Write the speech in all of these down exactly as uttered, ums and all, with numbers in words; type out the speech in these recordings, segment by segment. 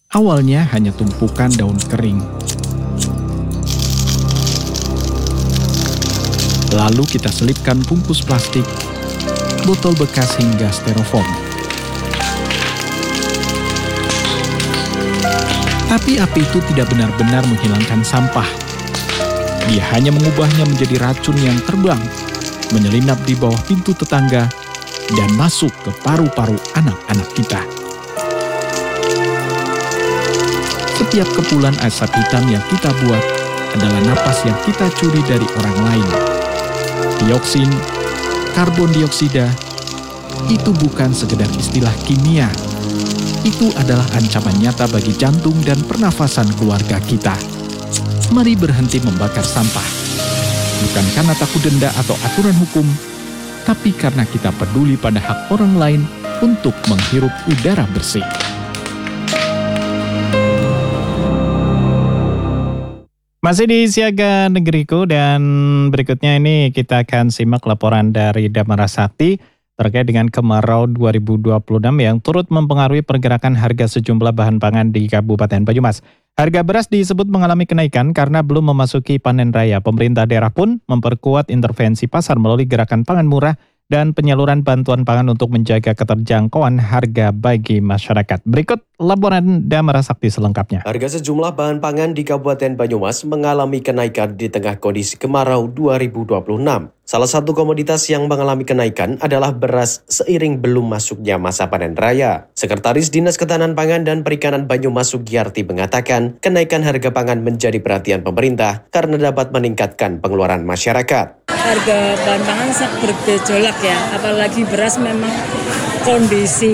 Awalnya hanya tumpukan daun kering. Lalu kita selipkan bungkus plastik, botol bekas hingga styrofoam. Tapi api itu tidak benar-benar menghilangkan sampah. Dia hanya mengubahnya menjadi racun yang terbang, menyelinap di bawah pintu tetangga, dan masuk ke paru-paru anak-anak kita. Setiap kepulan asap hitam yang kita buat adalah napas yang kita curi dari orang lain. Dioksin, karbon dioksida, itu bukan sekedar istilah kimia. Itu adalah ancaman nyata bagi jantung dan pernafasan keluarga kita. Mari berhenti membakar sampah. Bukan karena takut denda atau aturan hukum, tapi karena kita peduli pada hak orang lain untuk menghirup udara bersih. Masih di Siaga Negeriku, dan berikutnya ini kita akan simak laporan dari Damara Sakti terkait dengan kemarau dua ribu dua puluh enam yang turut mempengaruhi pergerakan harga sejumlah bahan pangan di Kabupaten Banyumas. Harga beras disebut mengalami kenaikan karena belum memasuki panen raya. Pemerintah daerah pun memperkuat intervensi pasar melalui gerakan pangan murah dan penyaluran bantuan pangan untuk menjaga keterjangkauan harga bagi masyarakat. Berikut laporan Damara Sakti selengkapnya. Harga sejumlah bahan pangan di Kabupaten Banyumas mengalami kenaikan di tengah kondisi kemarau dua ribu dua puluh enam. Salah satu komoditas yang mengalami kenaikan adalah beras seiring belum masuknya masa panen raya. Sekretaris Dinas Ketahanan Pangan dan Perikanan Banyumas Sugiyarti mengatakan, kenaikan harga pangan menjadi perhatian pemerintah karena dapat meningkatkan pengeluaran masyarakat. Harga bahan pangan sangat bergejolak ya, apalagi beras memang kondisi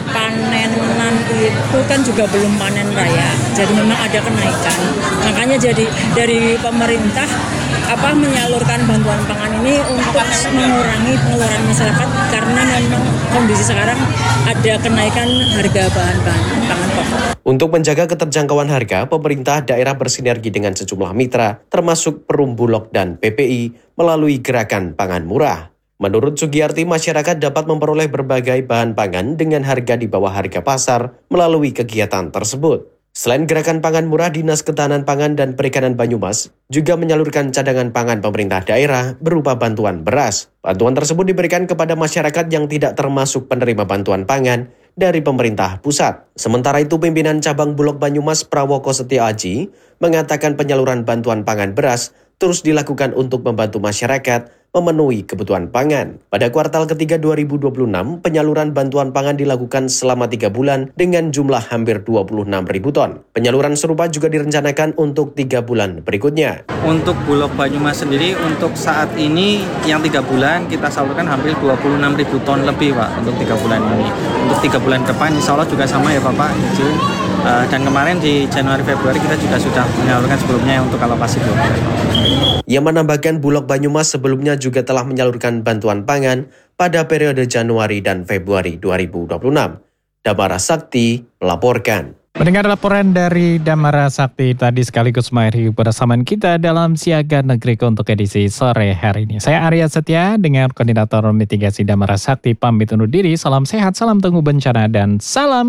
panenan itu kan juga belum panen raya, jadi memang ada kenaikan. Makanya jadi dari pemerintah apa menyalurkan bantuan pangan ini untuk mengurangi pengeluaran masyarakat karena memang kondisi sekarang ada kenaikan harga bahan-bahan pangan pokok. Untuk menjaga keterjangkauan harga, pemerintah daerah bersinergi dengan sejumlah mitra, termasuk Perum Bulog dan P P I, melalui gerakan pangan murah. Menurut Sugiyarti, masyarakat dapat memperoleh berbagai bahan pangan dengan harga di bawah harga pasar melalui kegiatan tersebut. Selain gerakan pangan murah, Dinas Ketahanan Pangan dan Perikanan Banyumas juga menyalurkan cadangan pangan pemerintah daerah berupa bantuan beras. Bantuan tersebut diberikan kepada masyarakat yang tidak termasuk penerima bantuan pangan dari pemerintah pusat. Sementara itu, pimpinan cabang Bulog Banyumas Prawoko Setia Aji mengatakan penyaluran bantuan pangan beras terus dilakukan untuk membantu masyarakat memenuhi kebutuhan pangan. Pada kuartal ketiga dua ribu dua puluh enam, penyaluran bantuan pangan dilakukan selama tiga bulan dengan jumlah hampir dua puluh enam ribu ton. Penyaluran serupa juga direncanakan untuk tiga bulan berikutnya. Untuk Bulog Banyumas sendiri, untuk saat ini yang tiga bulan kita salurkan hampir dua puluh enam ribu ton lebih, Pak, untuk tiga bulan ini. Untuk tiga bulan depan insya Allah juga sama ya Bapak, izin. Uh, dan kemarin di Januari Februari kita juga sudah menyalurkan sebelumnya untuk alokasi dua bulan. Ia menambahkan Bulog Banyumas sebelumnya juga telah menyalurkan bantuan pangan pada periode Januari dan Februari dua ribu dua puluh enam. Damara Sakti melaporkan. Mendengar laporan dari Damara Sakti tadi sekaligus mengakhiri kebersamaan kita dalam Siaga Negeriku untuk edisi sore hari ini. Saya Arya Setia dengan Koordinator Mitigasi Damara Sakti pamit undur diri. Salam sehat, salam tangguh bencana, dan salam